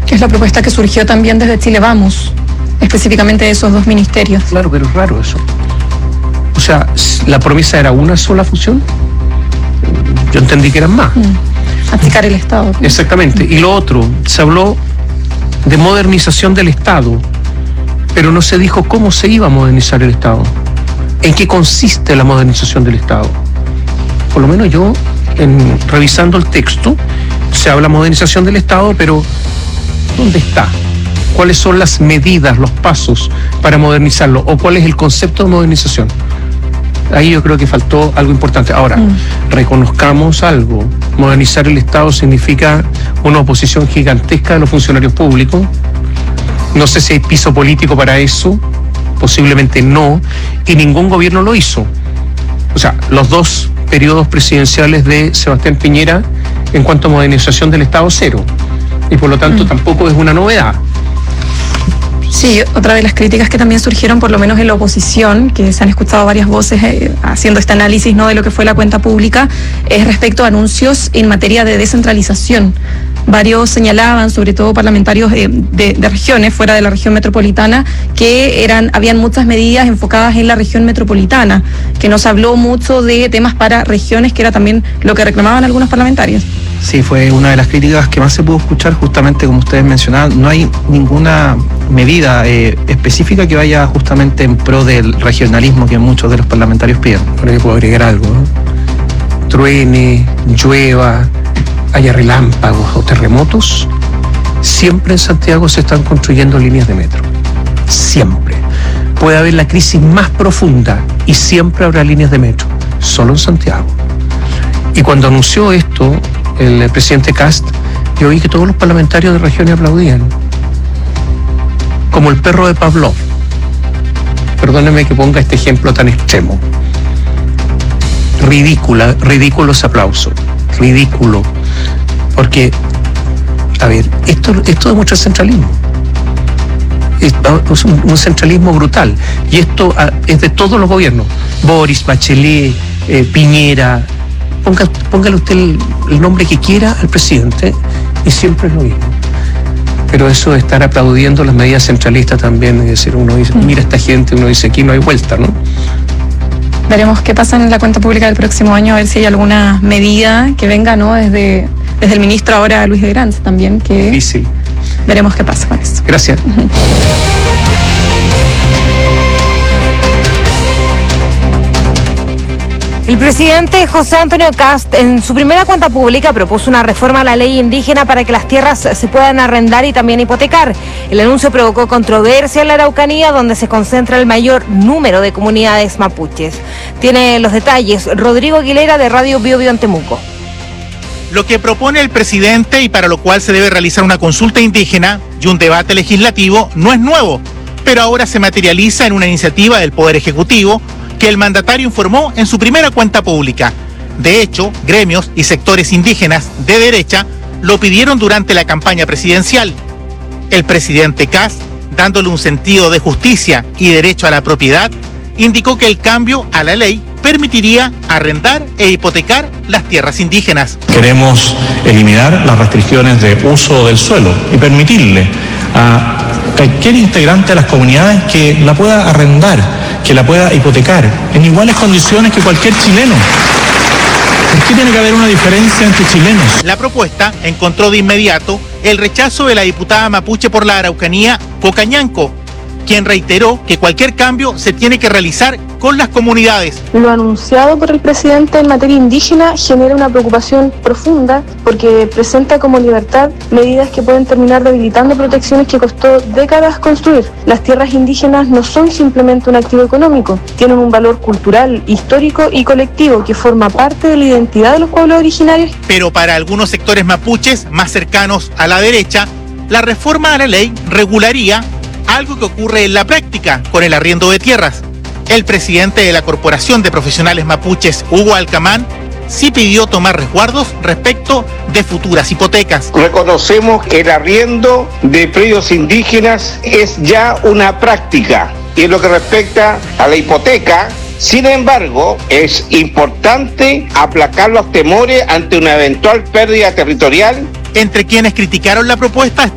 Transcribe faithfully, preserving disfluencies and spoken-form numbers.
Es la propuesta que surgió también desde Chile Vamos, específicamente de esos dos ministerios. Claro, pero es raro eso. O sea, ¿la promesa era una sola fusión? Yo entendí que eran más. Mm. Achicar el Estado. Exactamente. Mm. Y lo otro, se habló de modernización del Estado, pero no se dijo cómo se iba a modernizar el Estado. ¿En qué consiste la modernización del Estado? Por lo menos yo, en, revisando el texto, se habla modernización del Estado, pero ¿dónde está? ¿Cuáles son las medidas, los pasos para modernizarlo? ¿O cuál es el concepto de modernización? Ahí yo creo que faltó algo importante. Ahora, mm. reconozcamos algo. Modernizar el Estado significa una oposición gigantesca de los funcionarios públicos. No sé si hay piso político para eso, posiblemente no, y ningún gobierno lo hizo. O sea, los dos periodos presidenciales de Sebastián Piñera en cuanto a modernización del Estado, cero. Y por lo tanto mm. tampoco es una novedad. Sí, otra de las críticas que también surgieron, por lo menos en la oposición, que se han escuchado varias voces eh, haciendo este análisis, ¿no?, de lo que fue la cuenta pública, es respecto a anuncios en materia de descentralización. Varios señalaban, sobre todo parlamentarios eh, de, de regiones fuera de la región metropolitana, que eran habían muchas medidas enfocadas en la región metropolitana, que nos habló mucho de temas para regiones, que era también lo que reclamaban algunos parlamentarios. Sí, fue una de las críticas que más se pudo escuchar, justamente como ustedes mencionaban. No hay ninguna medida eh, específica que vaya justamente en pro del regionalismo que muchos de los parlamentarios piden. Por ahí puedo agregar algo, ¿no? Truene, llueva, haya relámpagos o terremotos, siempre en Santiago se están construyendo líneas de metro. Siempre. Puede haber la crisis más profunda y siempre habrá líneas de metro. Solo en Santiago. Y cuando anunció esto el presidente Kast, yo oí que todos los parlamentarios de regiones aplaudían. Como el perro de Pavlov. Perdóneme que ponga este ejemplo tan extremo. Ridícula, ridículo ese aplauso. Ridículo. Porque, a ver, esto, esto demuestra centralismo. Es un, un centralismo brutal. Y esto a, es de todos los gobiernos. Boris, Bachelet, eh, Piñera. Ponga, póngale usted el, el nombre que quiera al presidente y siempre es lo mismo. Pero eso de estar aplaudiendo las medidas centralistas también, es decir, uno dice, mira esta gente, uno dice, aquí no hay vuelta, ¿no? Veremos qué pasa en la cuenta pública del próximo año, a ver si hay alguna medida que venga, ¿no?, desde, desde el ministro ahora Luis de Granz también, que difícil. Veremos qué pasa con eso. Gracias. Uh-huh. El presidente José Antonio Kast en su primera cuenta pública propuso una reforma a la ley indígena para que las tierras se puedan arrendar y también hipotecar. El anuncio provocó controversia en la Araucanía, donde se concentra el mayor número de comunidades mapuches. Tiene los detalles Rodrigo Aguilera de Radio Bio Bio en Temuco. Lo que propone el presidente y para lo cual se debe realizar una consulta indígena y un debate legislativo no es nuevo, pero ahora se materializa en una iniciativa del Poder Ejecutivo que el mandatario informó en su primera cuenta pública. De hecho, gremios y sectores indígenas de derecha lo pidieron durante la campaña presidencial. El presidente Kast, dándole un sentido de justicia y derecho a la propiedad, indicó que el cambio a la ley permitiría arrendar e hipotecar las tierras indígenas. Queremos eliminar las restricciones de uso del suelo y permitirle a cualquier integrante de las comunidades que la pueda arrendar, que la pueda hipotecar en iguales condiciones que cualquier chileno. ¿Por qué tiene que haber una diferencia entre chilenos? La propuesta encontró de inmediato el rechazo de la diputada mapuche por la Araucanía, Coca Ñanco, quien reiteró que cualquier cambio se tiene que realizar con las comunidades. Lo anunciado por el presidente en materia indígena genera una preocupación profunda porque presenta como libertad medidas que pueden terminar debilitando protecciones que costó décadas construir. Las tierras indígenas no son simplemente un activo económico, tienen un valor cultural, histórico y colectivo que forma parte de la identidad de los pueblos originarios. Pero para algunos sectores mapuches más cercanos a la derecha, la reforma a la ley regularía algo que ocurre en la práctica con el arriendo de tierras. El presidente de la Corporación de Profesionales Mapuches, Hugo Alcamán, sí pidió tomar resguardos respecto de futuras hipotecas. Reconocemos que el arriendo de predios indígenas es ya una práctica. Y en lo que respecta a la hipoteca, sin embargo, es importante aplacar los temores ante una eventual pérdida territorial. Entre quienes criticaron la propuesta